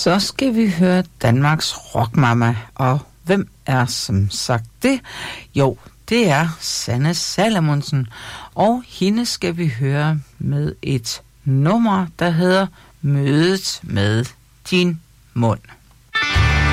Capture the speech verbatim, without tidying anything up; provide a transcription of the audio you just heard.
Så skal vi høre Danmarks rockmama, og hvem er som sagt det? Jo, det er Sanne Salomonsen, og hende skal vi høre med et nummer, der hedder Mødet med din mund.